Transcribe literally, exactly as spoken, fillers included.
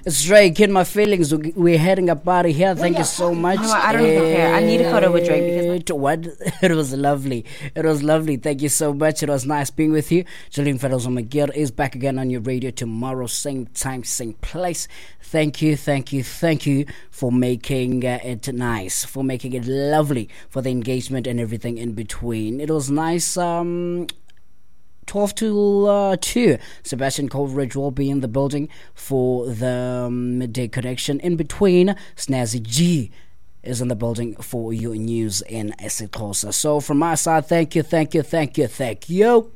It's Drake, in my feelings. We're heading up out of here. Thank yeah. you so much. No, I don't even care. I need a photo with Drake because what? It was lovely. It was lovely. Thank you so much. It was nice being with you. Julian Fellows Magir is back again on your radio tomorrow, same time, same place. Thank you, thank you, thank you for making uh, it nice, for making it lovely, for the engagement and everything in between. It was nice. Um, twelve to uh, two. Sebastian Coleridge will be in the building for the um, midday connection. In between, Snazzy G is in the building for your news in Esikosa. So from my side, thank you, thank you, thank you, thank you.